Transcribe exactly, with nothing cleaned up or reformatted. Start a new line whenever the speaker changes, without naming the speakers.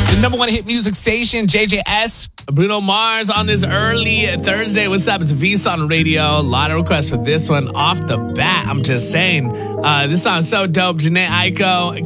The number one hit music station, J J S.
Bruno Mars on this early Thursday. What's up? It's Visa on radio. A lot of requests for this one off the bat. I'm just saying. Uh, this song's so dope. Janae Aiko,